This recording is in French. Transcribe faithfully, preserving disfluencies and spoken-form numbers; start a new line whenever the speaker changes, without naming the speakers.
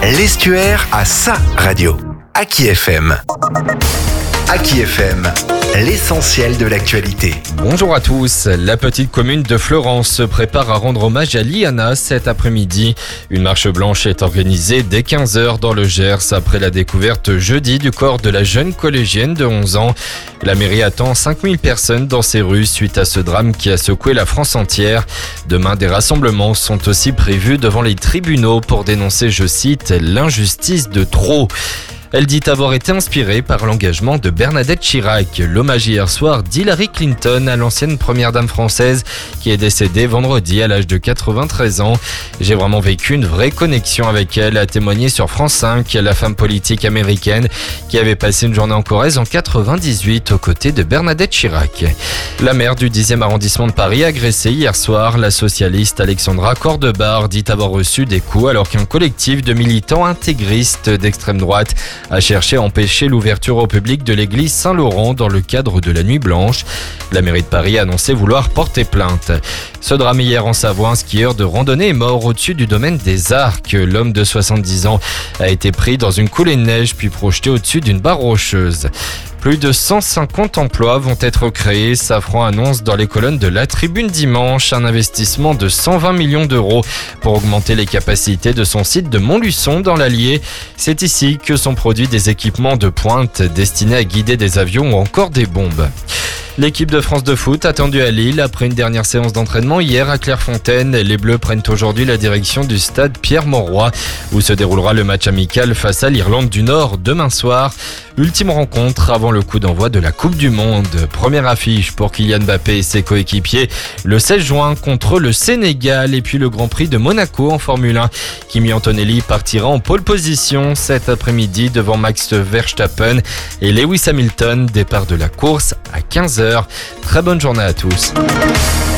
L'Estuaire a sa radio. Aki F M. Aki F M, l'essentiel de l'actualité.
Bonjour à tous. La petite commune de Fleurance se prépare à rendre hommage à Liana cet après-midi. Une marche blanche est organisée dès quinze heures dans le Gers après la découverte jeudi du corps de la jeune collégienne de onze ans. La mairie attend cinq mille personnes dans ses rues suite à ce drame qui a secoué la France entière. Demain, des rassemblements sont aussi prévus devant les tribunaux pour dénoncer, je cite, l'injustice de trop. Elle dit avoir été inspirée par l'engagement de Bernadette Chirac. L'hommage hier soir d'Hillary Clinton à l'ancienne première dame française qui est décédée vendredi à l'âge de quatre-vingt-treize ans. J'ai vraiment vécu une vraie connexion avec elle, a témoigné sur France cinq la femme politique américaine qui avait passé une journée en Corrèze en quatre-vingt-dix-huit aux côtés de Bernadette Chirac. La maire du dixième arrondissement de Paris agressée hier soir, la socialiste Alexandra Cordebar dit avoir reçu des coups alors qu'un collectif de militants intégristes d'extrême droite a cherché à empêcher l'ouverture au public de l'église Saint-Laurent dans le cadre de la Nuit Blanche. La mairie de Paris a annoncé vouloir porter plainte. Ce drame hier en Savoie, un skieur de randonnée est mort au-dessus du domaine des Arcs. L'homme de soixante-dix ans a été pris dans une coulée de neige puis projeté au-dessus d'une barre rocheuse. Plus de cent cinquante emplois vont être créés. Safran annonce dans les colonnes de La Tribune dimanche un investissement de cent vingt millions d'euros pour augmenter les capacités de son site de Montluçon dans l'Allier. C'est ici que sont produits des équipements de pointe destinés à guider des avions ou encore des bombes. L'équipe de France de foot attendue à Lille après une dernière séance d'entraînement hier à Clairefontaine. Les Bleus prennent aujourd'hui la direction du stade Pierre-Mauroy où se déroulera le match amical face à l'Irlande du Nord demain soir. Ultime rencontre avant le coup d'envoi de la Coupe du Monde. Première affiche pour Kylian Mbappé et ses coéquipiers le seize juin contre le Sénégal et puis le Grand Prix de Monaco en Formule un. Kimi Antonelli partira en pole position cet après-midi devant Max Verstappen et Lewis Hamilton. Départ de la course à quinze heures. Très bonne journée à tous.